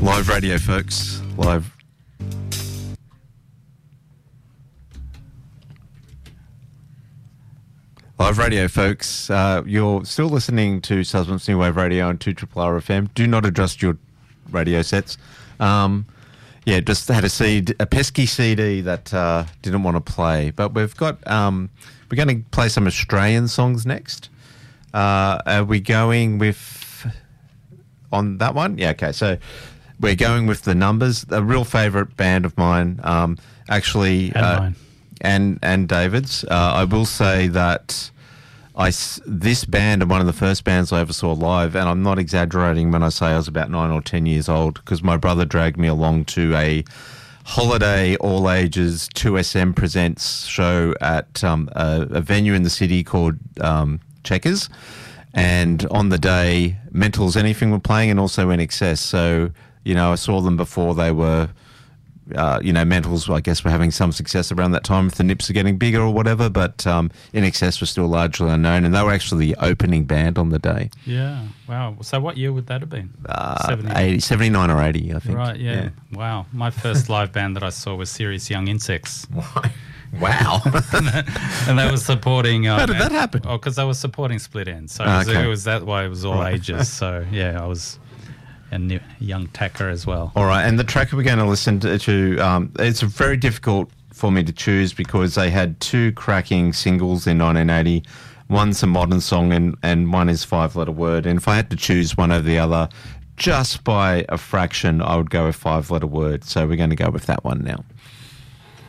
Live radio, folks. Live. Live radio, folks. You're still listening to Sussman's New Wave Radio on 2RR FM. Do not adjust your radio sets. Just had a pesky CD that didn't want to play. But we've got, we're going to play some Australian songs next. Are we going with, on that one? Yeah, okay. So we're going with The Numbers, a real favourite band of mine. Actually, and mine. And David's. I will say that this band are one of the first bands I ever saw live, and I'm not exaggerating when I say I was about 9 or 10 years old, because my brother dragged me along to a holiday all-ages 2SM Presents show at a venue in the city called Checkers, and on the day, Mentals Anything were playing, and also In Excess. So, I saw them before they were... Mentals, I guess, were having some success around that time if the Nips are getting bigger or whatever, but In Excess was still largely unknown, and they were actually the opening band on the day. Yeah, wow. So what year would that have been? 79 or 80, I think. Right, yeah. Wow. My first live band that I saw was Serious Young Insects. Wow. And they were supporting... How did that happen? Oh, because they were supporting Split Enz. So Okay. it was that way, it was all ages. So, yeah, I was... And young Tacker as well. All right, and the track we're going to listen to, it's very difficult for me to choose because they had two cracking singles in 1980. One's a modern song and one is Five Letter Word. And if I had to choose one over the other, just by a fraction, I would go with Five Letter Word. So we're going to go with that one now.